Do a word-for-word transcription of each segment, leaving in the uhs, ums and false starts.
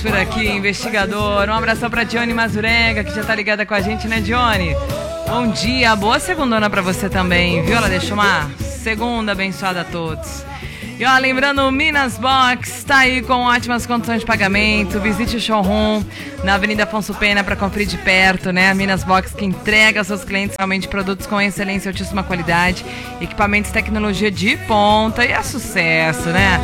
por aqui, investigador. Um abração pra Dione Mazurega, que já tá ligada com a gente, né, Dione? Bom dia, boa segundona pra você também, viu? Ela deixou uma segunda abençoada a todos. E ó, lembrando, o Minas Box tá aí com ótimas condições de pagamento. Visite o showroom na Avenida Afonso Pena para conferir de perto, né? A Minas Box, que entrega aos seus clientes realmente produtos com excelência e altíssima qualidade, equipamentos e tecnologia de ponta, e é sucesso, né?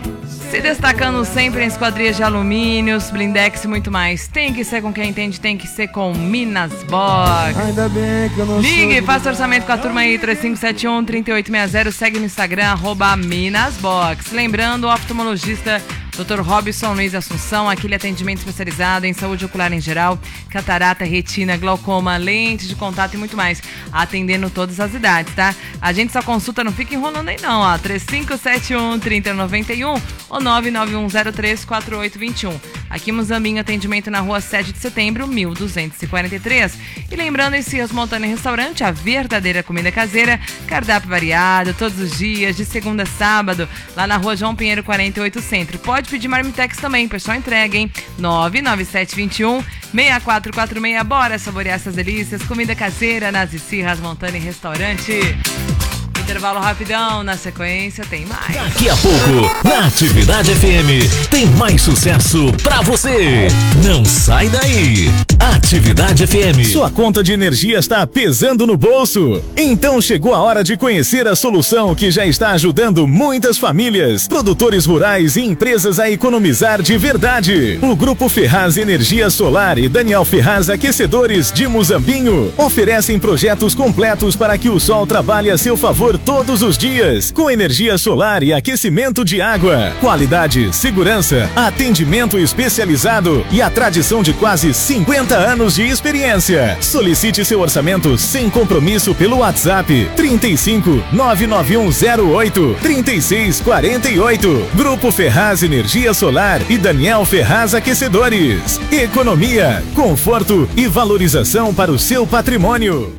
Se destacando sempre em esquadrias de alumínios, blindex e muito mais. Tem que ser com quem entende, tem que ser com Minas Box. Ainda bem que eu não Ligue, sou... faça orçamento com a turma aí, três cinco sete um, três oito seis zero. Segue no Instagram, arroba Minas Box. Lembrando, o oftalmologista doutor Robson Luiz Assunção, aquele atendimento especializado em saúde ocular em geral, catarata, retina, glaucoma, lente de contato e muito mais, atendendo todas as idades, tá? A gente só consulta, não fica enrolando aí não, ó, três cinco sete um, três zero nove um ou nove nove um zero três, quatro oito dois um. Aqui em Muzambinho, atendimento na rua sete de setembro, mil duzentos e quarenta e três. E lembrando, em Cias Montana Restaurante, a verdadeira comida caseira, cardápio variado, todos os dias, de segunda a sábado, lá na rua João Pinheiro quarenta e oito Centro. Pode pedir marmitex também, pessoal, entrega, hein? nove nove sete dois um, seis quatro quatro seis. Bora saborear essas delícias. Comida caseira nas Cias Montana Restaurante. Intervalo rapidão, na sequência tem mais. Daqui a pouco, na Atividade F M, tem mais sucesso pra você. Não sai daí. Atividade F M. Sua conta de energia está pesando no bolso? Então chegou a hora de conhecer a solução que já está ajudando muitas famílias, produtores rurais e empresas a economizar de verdade. O Grupo Ferraz Energia Solar e Daniel Ferraz Aquecedores de Muzambinho oferecem projetos completos para que o sol trabalhe a seu favor todos os dias, com energia solar e aquecimento de água, qualidade, segurança, atendimento especializado e a tradição de quase cinquenta anos de experiência. Solicite seu orçamento sem compromisso pelo WhatsApp trinta e cinco, nove nove um zero oito, trinta e seis quarenta e oito. Grupo Ferraz Energia Solar e Daniel Ferraz Aquecedores. Economia, conforto e valorização para o seu patrimônio.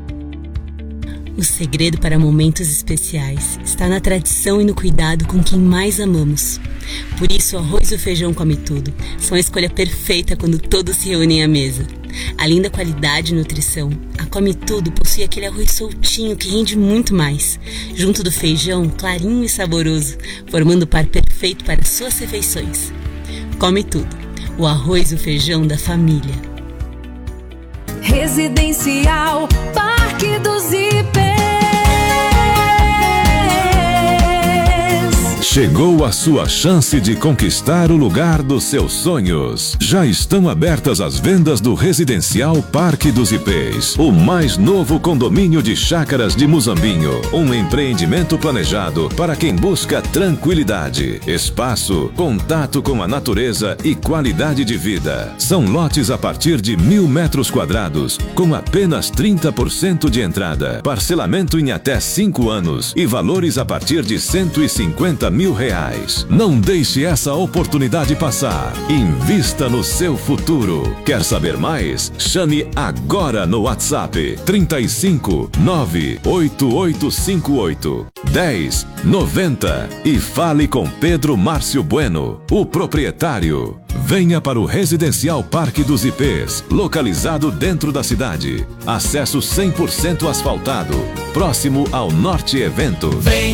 O segredo para momentos especiais está na tradição e no cuidado com quem mais amamos. Por isso, o arroz e o feijão Come Tudo são a escolha perfeita quando todos se reúnem à mesa. Além da qualidade e nutrição, a Come Tudo possui aquele arroz soltinho que rende muito mais, junto do feijão clarinho e saboroso, formando o par perfeito para suas refeições. Come Tudo, o arroz e o feijão da família. Residencial Parque dos Ipês. Chegou a sua chance de conquistar o lugar dos seus sonhos. Já estão abertas as vendas do Residencial Parque dos Ipês, o mais novo condomínio de chácaras de Muzambinho. Um empreendimento planejado para quem busca tranquilidade, espaço, contato com a natureza e qualidade de vida. São lotes a partir de mil metros quadrados, com apenas trinta por cento de entrada, parcelamento em até cinco anos e valores a partir de cento e cinquenta mil reais. Não deixe essa oportunidade passar. Invista no seu futuro. Quer saber mais? Chame agora no WhatsApp trinta e cinco, nove oito oito cinco oito, dez noventa e fale com Pedro Márcio Bueno, o proprietário. Venha para o Residencial Parque dos Ipês, localizado dentro da cidade. Acesso cem por cento asfaltado, próximo ao Norte Evento. Vem